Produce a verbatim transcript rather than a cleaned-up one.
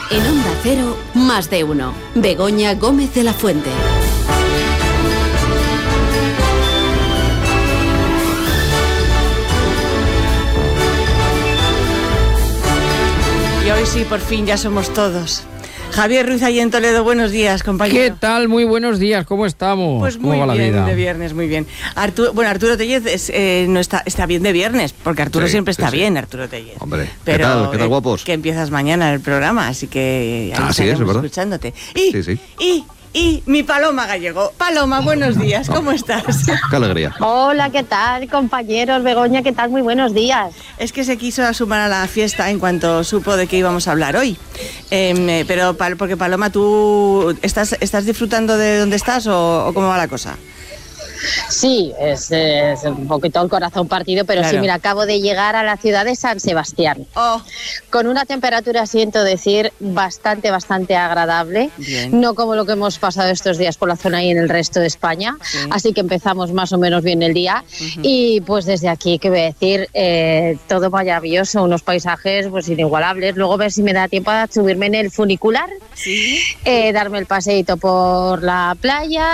En Onda Cero, Más de Uno. Begoña Gómez de la Fuente. Y hoy sí, por fin, ya somos todos. Javier Ruiz, ahí en Toledo, buenos días, compañero. ¿Qué tal? Muy buenos días, ¿cómo estamos? Pues muy ¿Cómo va bien, la vida? de viernes, muy bien. Arturo, bueno, Arturo Tellez es, eh, no está, está bien de viernes, porque Arturo Sí, siempre está sí, sí. bien, Arturo Tellez. Hombre, pero, ¿qué tal? ¿Qué tal, eh, guapos? que empiezas mañana el programa, así que ahí Ah, sí, estaremos es verdad. escuchándote. Y, Sí, sí. y, y mi Paloma Gallego. Paloma, buenos días, ¿cómo estás? Qué alegría. Hola, ¿qué tal, compañeros? Begoña, ¿qué tal? Muy buenos días. Es que se quiso sumar a la fiesta en cuanto supo de qué íbamos a hablar hoy. Eh, pero, Pal- porque Paloma, ¿tú estás, estás disfrutando de dónde estás o, o cómo va la cosa? Sí, es, es un poquito el corazón partido, pero Claro. sí, mira, acabo de llegar a la ciudad de San Sebastián, Oh, con una temperatura, siento decir, bastante, bastante agradable. Bien. No como lo que hemos pasado estos días por la zona y en el resto de España, Sí. así que empezamos más o menos bien el día. Ujú. Y pues desde aquí, ¿qué voy a decir? Eh, todo maravilloso, unos paisajes pues inigualables. Luego ver si me da tiempo a subirme en el funicular, sí. eh, darme el paseíto por la playa